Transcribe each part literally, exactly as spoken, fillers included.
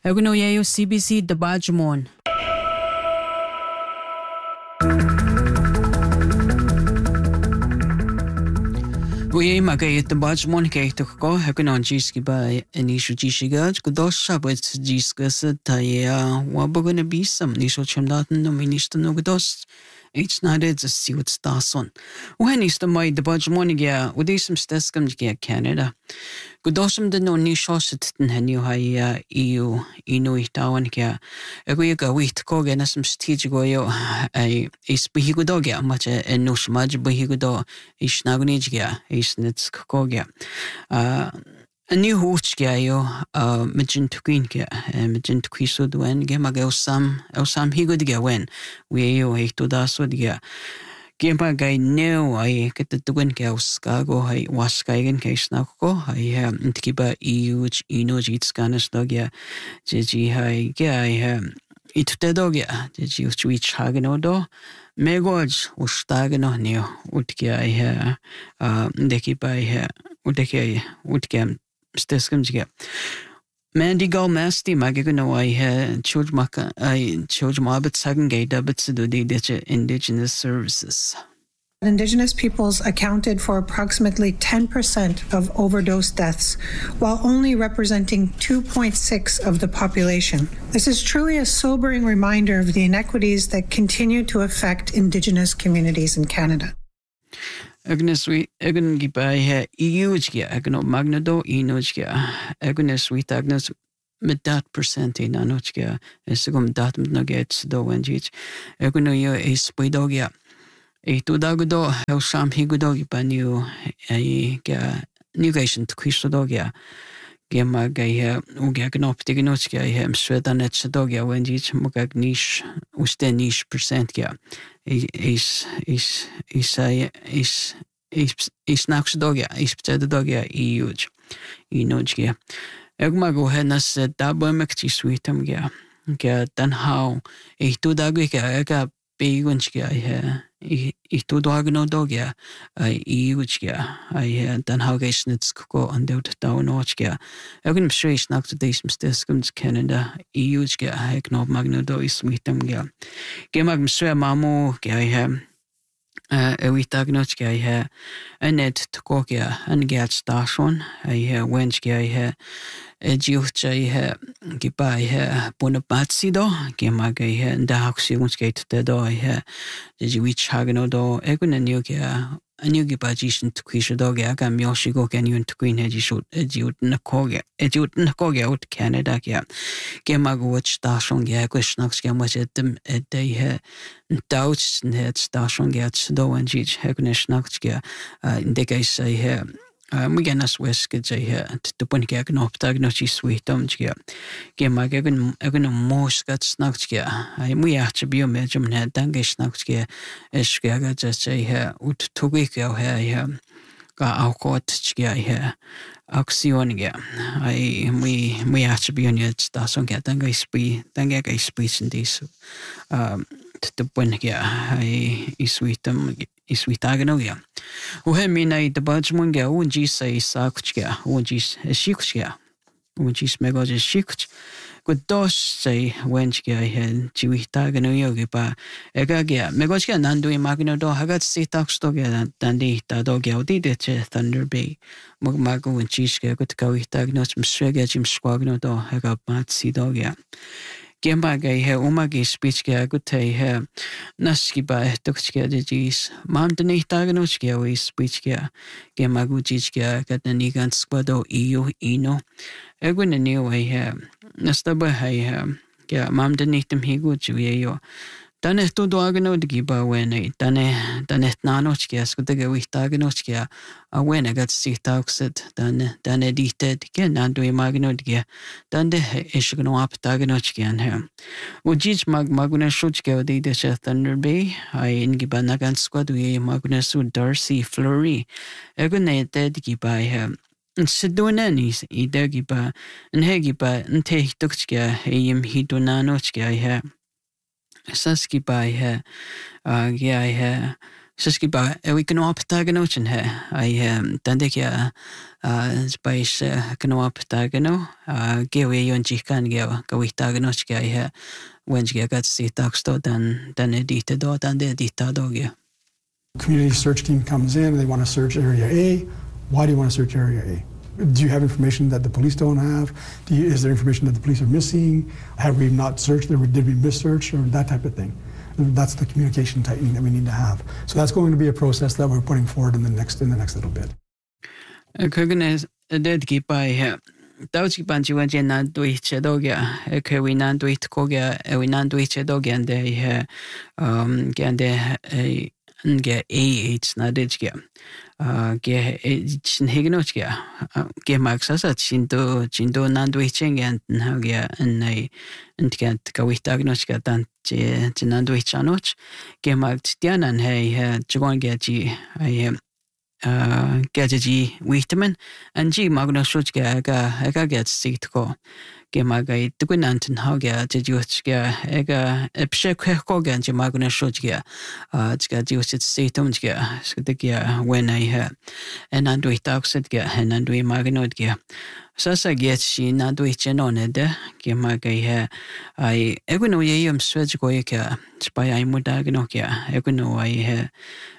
Eguno yayo C B C Dabajmon. We magay at the Bajmon Kaitoko, Hakunon Jiski by Anisha Jishigaj, Gudosha with Jiskas, Taya, Wabogana be some Nisho Chemdatan, no Minister no Gudos. Each night it's a suit starson. When is the my the Bajmoniga, with some steskam Canada. Gudosum the no Nishosit and Henu Haya, E U, Inuitawan Kia, a week a week Kogan, some Stijigoyo, a Spihigodogia, much a Nushmaj Buhigodo, Ishnagunigia, Isnits Kogia. A new Hoochgayo, a Majin Tukinka, a Majin Tukiso Duen, Gemagel Sam, El Sam Higodiga when we a to Dasodiga. Gemma guy knew I get the Duinka Skago, I was Skaigan case Nako, I have Ntikiba Euge, Eno Jitscanas Dogia, Gigi High, I have it the Dogia, did you switch Haganodo? Megoj, Ustagano Neo, Utkia, I have, uh, Dekiba, I have, Utkia, Utkia. Steskamjiga. Mandy Gall Masty, Magagano, I had Chojmaka, I Chojmabit Sagangay, Dabits do the indigenous services. Indigenous peoples accounted for approximately ten percent of overdose deaths, while only representing two point six of the population. This is truly a sobering reminder of the inequities that continue to affect Indigenous communities in Canada. Agnes we Egan Gibai Eugia, Agno Magnado, Enogia, Agnes we Agnes Medat percent in Anochia, Esgum Datum Nuggets, do and Jich, Egonoyo is Spidogia. A two dagodo, how Sham Higodogi Banu, a negation to Christodogia. Gemma Gaya, Ugagnop Dignochia, him Svedan et Sadogia, when Jich Mugagnish, Usten niche percent, yeah. Is is is a is is is nax dogia is pted dogia huge inogia egma go henas dabo mekti sweetam ga ga dan how e tu dagiga ga begunchga he e tu dagno dogia I huge I dan how gesnits go and out down ochga egm shrish nax to this misteskums Canada huge ga egnob magno is sweetam ga Gemag Swe Mamu, Gay hem, a wee dagnot gay hair, a net to cogia, and get station, I hear wench gay hair, a juche hair, gibai hair, bonabatsido, Gemag gay hair, and the house gate the door hair, the Jewish haganodo, egun and yoga. A new gibajishin to Quisha dog, I got Myoshi can you to Queen Hedgy shoot, a jute Nakoga, a jute Nakoga out Canada, yeah. Gemago watch Dashon Yagush Nox Gamuch at them at day hair, Douch and head Dashon gets do and Jich Hagnish Noxga, in the case say here. We get us wesked here to put Gagnop Dagnochi sweet domjia. Gemma Gagan Agan most got Snoxgia. I we actually be a medium head Dangish Noxgia, Esgaga just say here, ut Tugiko hair here. Got our court here. Oxionia. I we we actually be on your station get Danga spree, Danga speech in this. Um, to put here, I is sweet them. Is we taganogia. Who had me night the Bajmunga, Unji say Sakchia, Unjis a Shikchia, Unjis Megos a Shikch. Good dos say Wenchia had Chiwi Taganoyogi, but Egagia, Megosia Nandui Magno do Hagat Sitax Dogia, Dandi, Dadogia, did it, Thunder Bay, Mugmago and Chiska, good Kawi Tagnos, Msrega, Jim Squagno do Hagat Matsi Dogia. Gemba gay hair, Umagi speech gag, good tay hair, Naski by Tuxkia de G's, Mam de Nitaganochia, we speech gag, Gemagujichia, got the Nigan Squado, Eo, Eno, Egwin a new way hair, Nastaba hay hair, yeah, Mam de Nitum Higuju, Dane to dogano de Giba when a Dane, Danet Nanochia, could go with Taganochia, a when I got sick toxed, Dane, Dane edited, again, and do a magnodia, Dane de Ishgano up Taganochia her. Ujij Mag Maguna Shutchka, the Desha Thunder Bay, I in Gibanagan squad, we Magnasu Darcy Flurry, Egonate dead Giba her. Sidonanis, either Giba, and Hegiba, and take Tuxkia, Aim Hidonanochia hair. Saski by her, uh, yeah, her, Saski ba e we can op tagano chen he ai um tande kia uh spice can op tagano uh ge we yon chikan ge ka we tagano chka he when ge got see taksto dan dan edita do dan de edita do ge. Community search team comes in, they want to search area A. Why do you want to search area A? Do you have information that the police don't have? Do you, is there information that the police are missing? Have we not searched? Did we miss search or that type of thing? That's the communication tightening that we need to have. So that's going to be a process that we're putting forward in the next in the next little bit. Kugnes did keep by here. Daudzi banji wanje na duiche dogia. Ke we nan duit kogia e we nan duiche dogia and they um gande e nge e it's na didge uh ge chin hignochia ge maxasa chindo chindo nan duiching and hagia and nei and get kawitagnochka dan je nan duichanoch ge max dianan hey chugon ge ji I uh gaji vitamin and ji magnoshka ga ga get sit ko ge magai tukunanten hagia je juchga ega epshe ko ga ji magnoshka uh ga jusit situm ga skadgia when I ha and and we talk set ga and and we magnot ga sasa get she na do it no ne de ge magai ha I eguno yum switch go ka spy I mudagno ga eguno I ha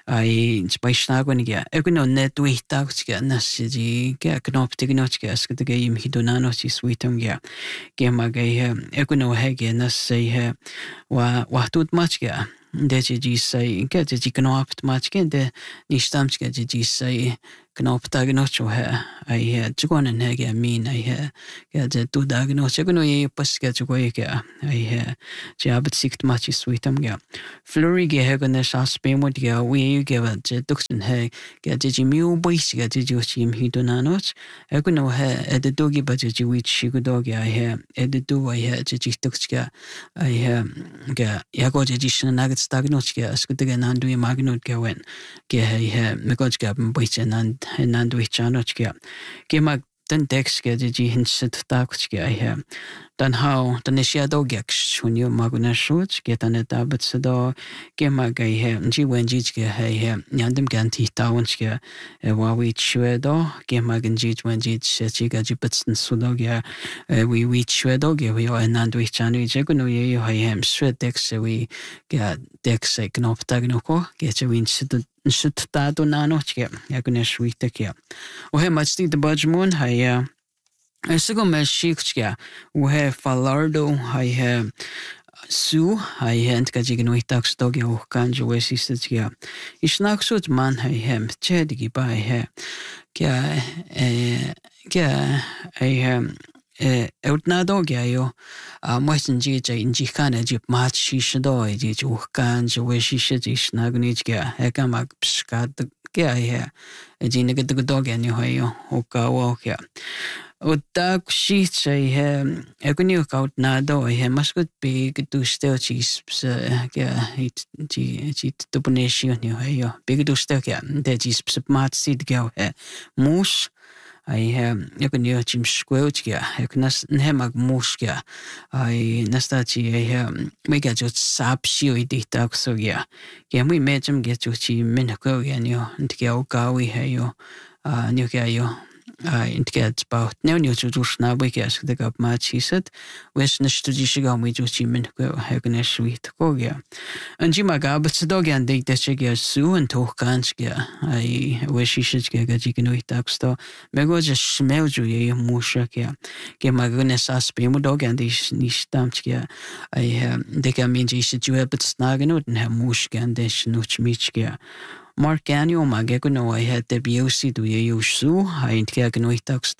I spy snagon ga eguno net we talk ga na si ga knop tignot ga skadga im hidonano si sweetum ga ge magai ha eguno ha ga na say ha wa wa tut much ga de ji say ga ji knop much ga de nistam ga ji say knop tagnocho ha I ha chugon ne ga mean I ha ga de tu dagnocho eguno ye pas ga chugo ga I ha jabat sikt much sweetum ga flurry ga ha ga na sas pe mod ga we ga je duxen ha ga ji mu boys ga ji jo chim hidonanoch eguno ha de dogi ba ji wich shigudo ga I ha de do I ha ji dux ga I ha ga ya go ji shnagat stagnoch ga skudga nandu magnot ga wen ga ha me go ga boys and and we chanoch ga ge mag den dex ga ji hinsit takuch ga I ha dan how dan is ya dog yak when you maguna shoot get an adabat so ge mag I ha ji when ji ga ha yandem ganti tawons ga wa we chwe do ge mag ji when ji chi ga ji bitsen sudo ga we we chwe do ge we and we chanu je no ye ha hem sweat dex we ga dex knop tagno ko ge je win sit sit ta do nano che ya gune sweet ke o he much the budge moon ha ya Esigo me shikchga we have falardo I have su I hent ka jigno itax dog o kanjo we sistia isnaksut man I hem chedigi by he kya eh kya I hem eh outnado gayo a moisen ji je inji kana ji match shi shdo ji ju kanjo we shi shi snagnijga hekamak pskat kya he ji nega dog ani hoyo o ka wo kya Uta kushi say he ekuni kaut na do he maskut big to still cheese ga it ji ji to punishin ni he yo big to still ga de ji smart seed ga he mus I have ekuni chim squel ga eknas ne mag mus ga I nasta chi I have me ga just sap shi I de tak so ga ga we me jam get to chi min ko ga ni ga ga we he yo uh ni ga yo I get about no new to do now we guess the got much he said wish nish to jishiga we just min go hagna sweet go ya and jima ga but the dog and they that su and talk can't get I wish he should get a chicken with taxto me go just smell you ye musha ya get my goodness as be mo dog and this nish damp ya I they can mean you should you have but snagging out and have mush and this nuch mich ya Mark Annual Magekuno I had the B O C do you su I no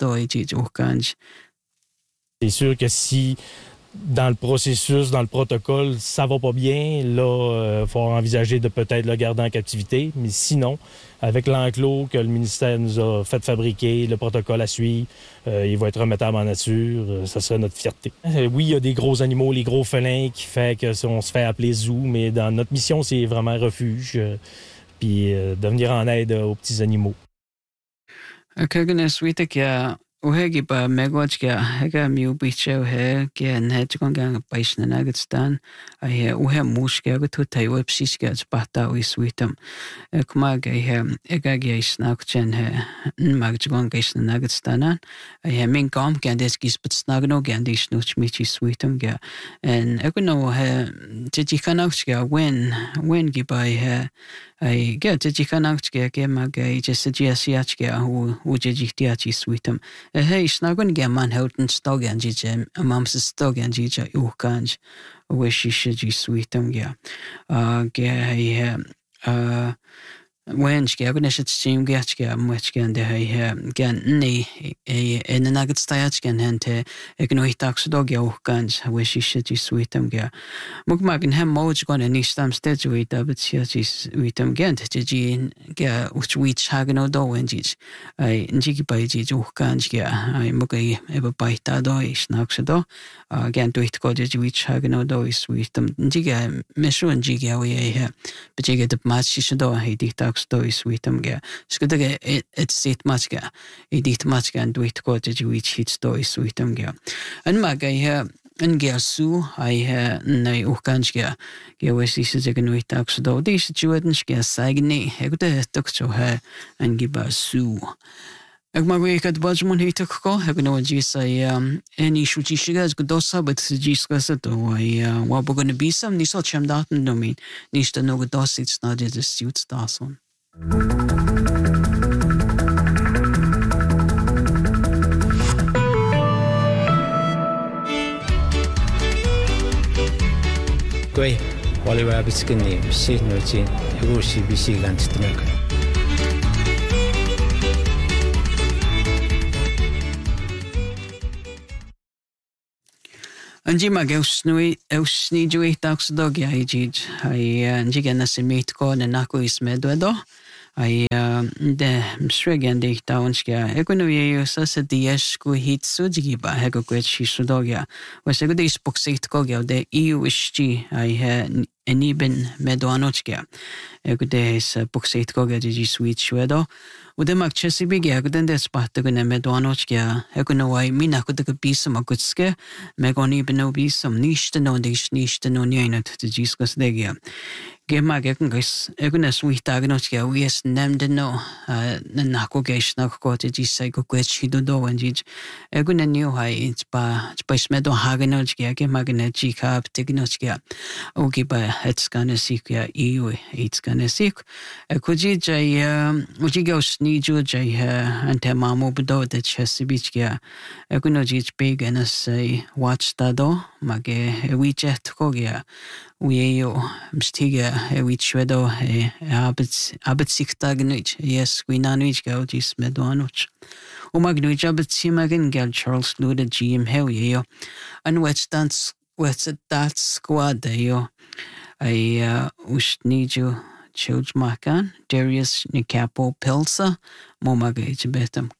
C'est sûr que si dans le processus, dans le protocole, ça va pas bien, là, il euh, faut envisager de peut-être le garder en captivité. Mais sinon, avec l'enclos que le ministère nous a fait fabriquer, le protocole à suivre, euh, il va être remettable en nature, euh, ça sera notre fierté. Euh, oui, il y a des gros animaux, les gros félins qui fait que on se fait appeler zoo, mais dans notre mission, c'est vraiment refuge. Euh, puis euh, de venir en aide aux petits animaux. Kagnes witek ya Uhegi ba megwachga hega miu bicho he gen hedgon gang baisna nagstan I he uhe mushga go to tai websis gats bata wi sweetum ekma ge he ega ge snakchen he magjon ge snagstan I he min gam gan des gis but snagno gan dis nuch michi sweetum ge en ekono he tiji kanachga when when gi by he I get tiji kanachga ge mag ge just suggestia hu hu tiji tiachi sweetum Hey, snagun ge man houten stog en jije, mams stog en jije ukanj, wish she should you sweetum ge. Uh, ge he, uh, Wench ge agnes het steam get ge much gen de he gen ni in the nugget stayach gen hente egno hitax dog ge ukanj, wish she should you sweetum ge. Mug magen hem moj gon en istam stage with but she sweetum gen tiji ge uch wich hagno do wenjij. I njigi by ji ukanj ge I mugai eba baita do is nax do gen do it go ji wich hagno do is sweetum njigi mesu njigi we he but je get the match she do he ditax do is sweetum ge skudige it sit match ge he dit match ge do it go ji wich hits do is sweetum ge an magai he en gersu I ha nei ukanske ge wesi se ge no itax do dis jueden ske sagne he gute tok so ha en gibasu Ag mag we kat bajmon hitok ko he no ji sai any shuchi shigas godosa but ji skasa to I wa bogon be some ni so chem daten no min ni sta no godos it's not the suits das one Goi, wale wa biskini, si no chin, ego si bisi gantitmek. Anji mag eusnui eusni jui tax dog ya ijij I anji gana semit ko na nako ismedwedo I de msregen de taunska ekono ye sa se dies ku hit sujigi ba hego kwet shisudogya was ego de spoksit ko gya de eu ishti I ha eniben medoanochka ego de sa spoksit ko gya ji switch wedo Ude mag chesi bigi ego den des bahte gune medoanochka ego no I mina ko de bisam agutske megoni beno bisam nishte no de nishte no nyenat de jiskas degya Gemma gegen gus egna sweet agnoska we is named no na nako gesh na ko te ji sai ko kwet chido do wanji egna new high it's ba it's by smedo hagnoska gemma gna ji kap tegnoska ogi ba it's gonna seek ya eu it's gonna seek kuji jay uji gos ni ju jay ante mamo bdo de chesibichka egna ji big and say watch tado mage we jet ko ya we yo mstiga e we chwedo e abet abet siktagnich yes we nanuich go dis medonoch o magnuich abet simagen gal Charles Luda G M hell yo and what's dance what's that squad yo I uh usniju chilj makan Darius Nikapo Pilsa momagage betam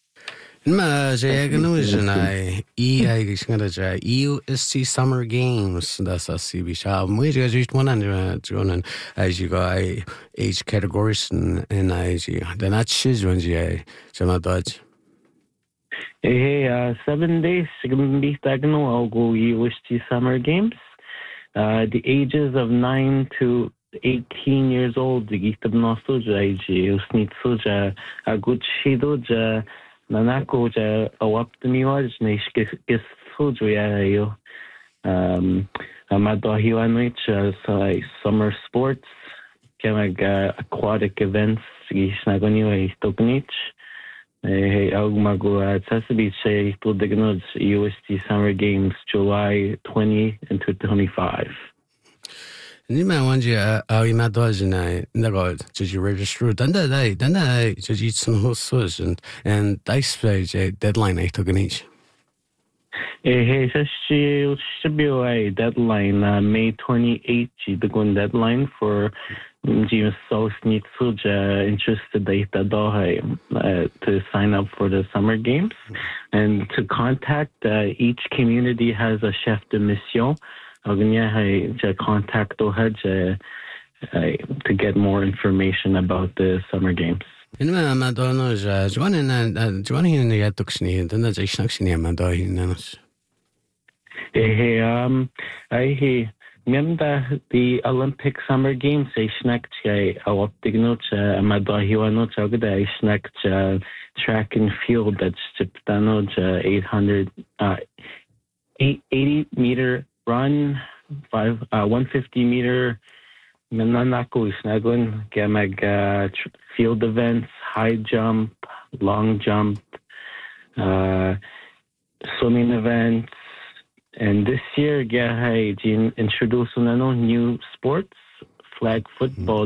Ma jagano jnai e I gishngada ja E U S T Summer Games that's a C B shop we just one and jonan as you go age categories and I G then that shiz when you jama dodge Hey uh seven days sigmbi tagno I'll go E U S T Summer Games uh the ages of nine to eighteen years old the gift of nostoja I G usnit soja a good shidoja Nanako ja awaptmiwaj nishkis kis sujuya um amado hiwanich so summer sports kemag aquatic events gisnagoniwa istoknich eh augmago accessibility say to the gnod U S T Summer Games July twentieth and twenty-five Nima wanja au imadojina nago just you register danda dai danda just eat some hostos and and dice play deadline I took an each. Eh hey she should be a deadline uh, May twenty-eighth the gun deadline for James South needs suja interested data uh, to sign up for the summer games and to contact uh, each community has a chef de mission. To contact to get more information about the summer games. إنما ما دونوش جوان جوان هي اللي يتوكسني دنا جيش نكسني ما دو هي نانوس. Hey, um, I he remember the Olympic Summer Games. I snacked I optignot ma do hiwanot agda I snacked track and field that's tiptanot eight hundred uh eighty meter run, five uh one fifty meter. Menanako isnagun gamag field events, high jump, long jump, uh, swimming events, and this year I introduced new sports, flag football,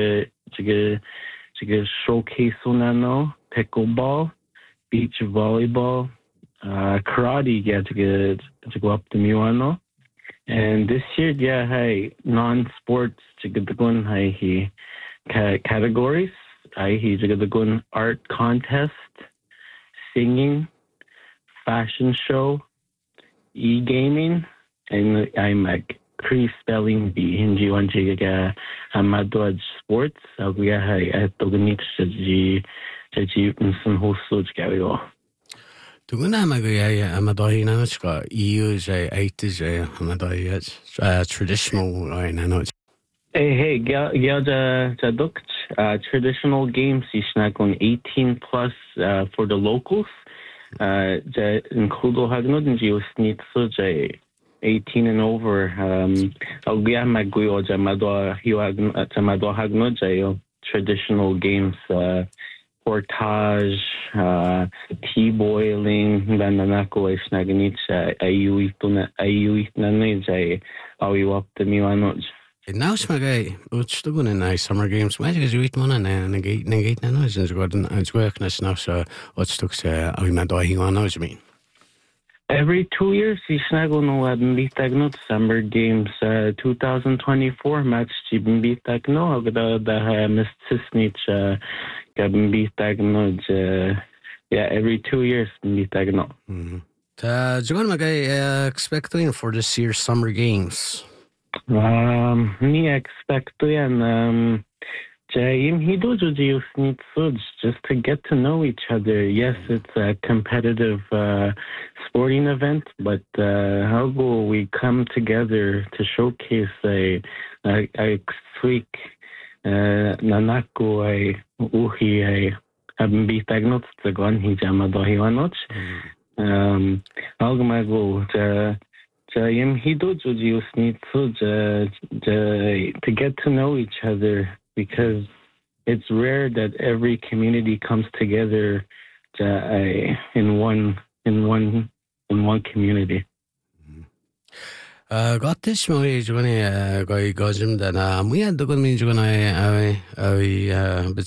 to showcase pickleball, beach volleyball, uh, karate, to go up to Miwano. And this year, yeah, hey, non-sports, jigadogon, hey, he categories, hey, he jigadogon art contest, singing, fashion show, e-gaming, and I'm like pre-spelling bee hindi one jiga amadod sports. We are hey, at the limit jaji jaji unsan hoso jigayo. Tuguna magaya amadahi nanochka E U J eight J amadahi traditional nanoch. Hey hey gya ja jaduk traditional games isnakon eighteen plus uh, for the locals. Uh ja inkudo hagnod and jiosnit so jay eighteen and over. Um algya maguyo jamado hiwag jamado hagnod jayo traditional games. Uh, portage, uh, tea boiling, bananako ay snaganit sa ayuito na ayuit na nijay awiwap the miwanoj. Now smagay utstugun in I summer games. Magic is uit mona na negate negate na noj and gordon and squareness now so utstuk sa awimadohi wanoj mean. Every two years, he snaggled no admitagnot summer games. Uh, twenty twenty-four match jibin bitagno. Agda da mist sisnich gabin bitagnot. Yeah, every two years bitagno. Ta jugan magay expecting for this year's summer games. Um, me expecto yan. Um, Jayim hido jujusnit suds just to get to know each other. Yes, it's a competitive uh, sporting event, but uh, how go we come together to showcase a a, a tweak nanako a uhi a abitagnot tsagon hijamado hiwanoch. Um, algamago ja jayim hido jujusnit suds to get to know each other. Because it's rare that every community comes together uh, in one in one in one community. Uh, got this movie, Johnny. Uh, guy got him. That um, we had the good means when I I I uh, but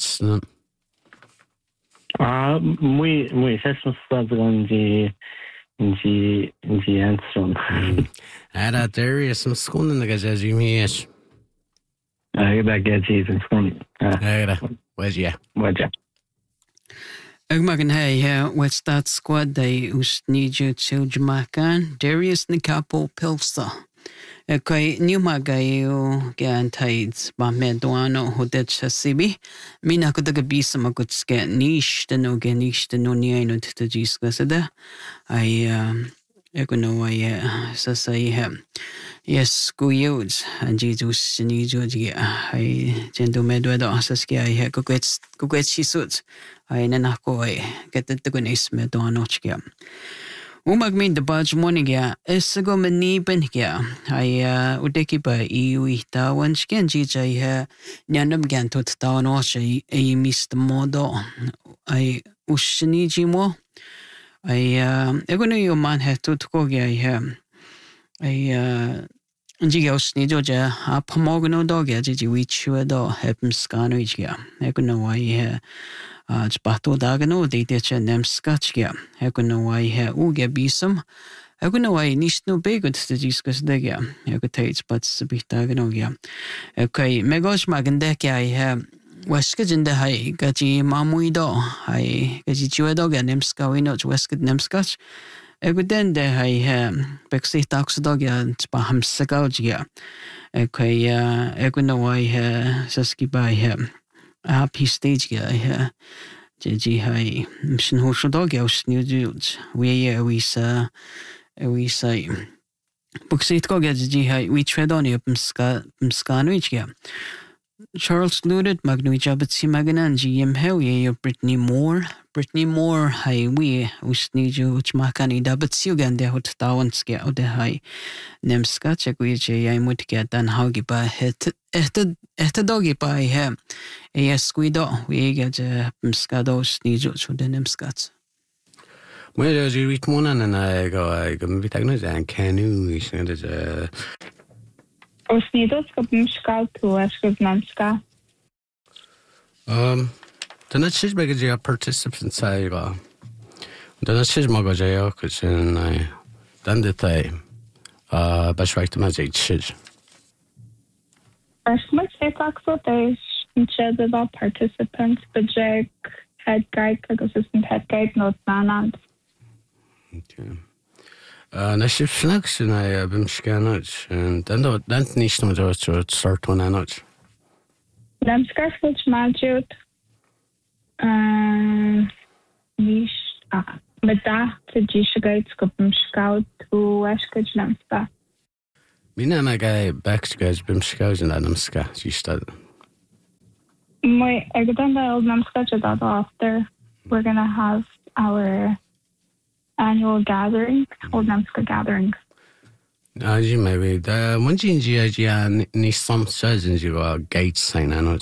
ah, we we session starts on the the the answer. And uh, there is some school in the guys as you mean. I back at Jesus from. Uh, where's ya? Where's ya? Ag magan hey ha what's that squad they usniju til Jamaican Darius Nikapo Pilsa. Okay, new magayo gan tides ba meduano hodet chasibi. Mina ko daga bisa magutske niche the no ganish the no niano to jiska sada. I um ego no I sa say him. Yes, kuyods and Jesus ni joji I jendo medwedo asaski I ha kugets kugets sisuts I nanako I get the tugunis medoanochkia. Umag min the badge monigia esago maniben kia I udeki ba iuita wansken jija ha nyanam gantot taonoche I missed modo I ushniji mo I ego no yo man ha tutkogia I ha I Jios ni joja a pomogno dog ya jiji wichu do hepm skano ichia. Eko no wai he uh spato dagano de techa nem skachia. Eko no wai he uge bisum. Eko no wai nishno begut to discuss degia. Eko tates but sabitagano ya. Okay, megos magandek I have Weskajin de hai gaji mamuido hai gaji chuedo ga nem skawino weskad nem skach. Ego den de hai he bexi taxdog ya spa hamsagao jia. Okay, ego no wai he saski bai he happy stage ga he je ji hai mshin ho shodo ga usni juj we we sa we say buksit ko ga ji hai we tredoni pmska pmskanwich ga Charles Ludet Magnuija but si maganan G M Hewie Brittany Moore Brittany Moore hai we usni ju chmakani da but siugan de hot tawanske o de hai nemska chekwi je yai mut ke dan haugi ba het et et dogi ba he e squido we ga je mskado usni ju chu de nemskats Well, je weet monan en I go I go mit agnes an canoe is and is a Os nidos go mskal tu asgwr namska. Um, dyna sydd mae gyda participant sai go. Dyna sydd mae gyda cos yn dan dy thai. Uh, bas rhaid yma dweud sydd. Ers mae seitag so there's instead of all participants, but jeg head guide, like assistant head guide, not nanand. Okay. Uh, na sydd ffnag sy'n ei bym sganod. Dan nis nhw'n dod o'r start o'n anod. Namskar switch majut. Um, nish, ah, met da te jishagait skupum scout to eskaj namsta. Mina ma gai backskaj bym scout yn anamska, jistad. My, I got on the old namska that after we're gonna have our annual gathering, old namska gathering. Ah, ji mai we da mun jin ji ji an ni som says in ji go gate sign anod.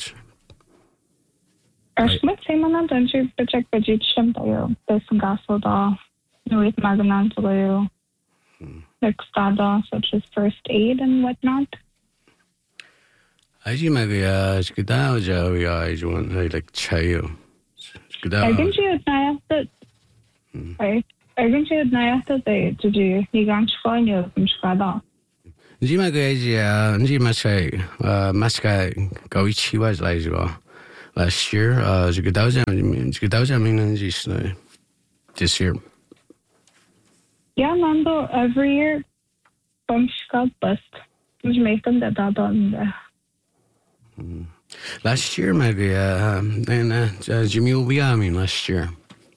Ers met say man dan ju project budget shim da yo besun gasol da no it maganan to yo next da such as first aid and whatnot. I ji mai we uh skida ja we I want like chayo. Skida. I think you na that. Right. I think you na that they to do you gan schwan yo from skada. Ji mai ge ji uh ji ma say uh maska go ichi was like go. Last year, uh, je gedauja, je gedauja minen just this year. Yeah, Nando, every year, from Scott Bust, which make them that done there. Last year, maybe, uh, and uh, Jimmy will be, I mean, last year.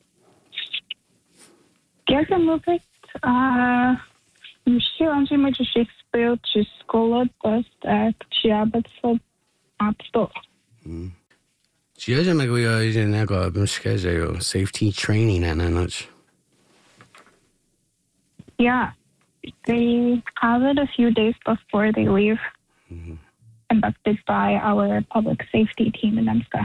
Yeah, I move it. Uh, I'm sure I'm going to Shakespeare to school at Bust at Chiabatso at Stock. Just make we are in a go schedule safety training and such. Yeah, they have it a few days before they leave, mm-hmm. conducted by our public safety team in Namska.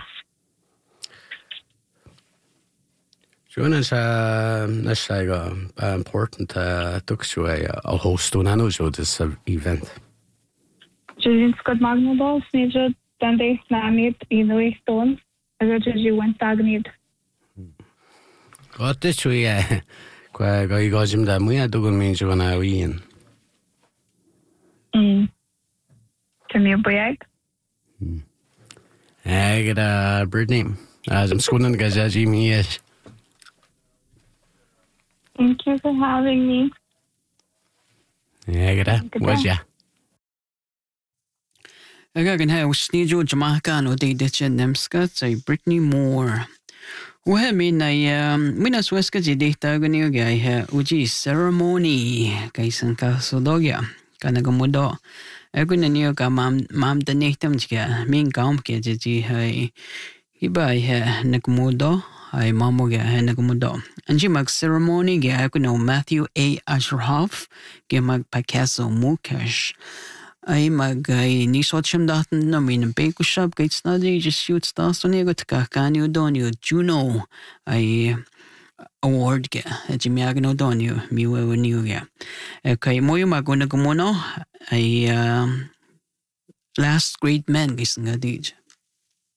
Jonas, uh, that's like uh, important to to a host on another this event. Just good magnados, need then they snammed in the stone. I got you went stagnant. What this we uh, quite go you got him that we had to go mean you wanna win. Hmm. Can you boy? Hmm. I got a bird name. As I'm schooling the guys as Jimmy is. Thank you for having me. Yeah, I got a what's ya? Again, hey, usni jo Jamaica no de ditch nemska say Brittany Moore. We mean I um mina sweska ji data gani ga he uji ceremony kaisan ka sodogya kana gamudo. Aguna niyo ka mam mam de netam jiga min gaum ke ji hai hibai he nakmudo ai mamo ga he nakmudo. Anji mag ceremony ga kuno Matthew A. Ashraf ge mag Picasso Mukesh. I mag I nisotchim daten no min bake shop gates na de just shoot stars on ego taka kanyo donyo Juno I award ge jimiagno donyo miwe new ge okay moyo magona gumono I last great man gisnga dij